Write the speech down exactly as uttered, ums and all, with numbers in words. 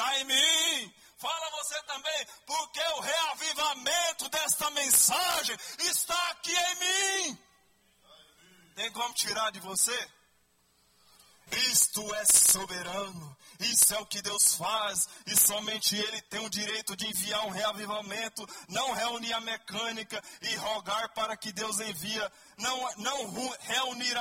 está em mim. Fala você também, porque o reavivamento desta mensagem está aqui em mim. Tem como tirar de você? Cristo é soberano. Isso é o que Deus faz. E somente Ele tem o direito de enviar um reavivamento. Não reunir a mecânica e rogar para que Deus envia. Não, não reunir